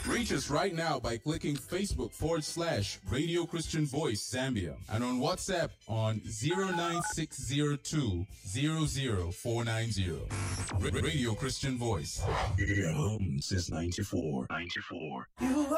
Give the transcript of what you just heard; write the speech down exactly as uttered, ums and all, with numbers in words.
Reach us right now by clicking Facebook forward slash Radio Christian Voice Zambia and on WhatsApp on zero nine six zero two zero zero four nine zero. Radio Christian Voice. Your home since ninety-four. ninety-four. You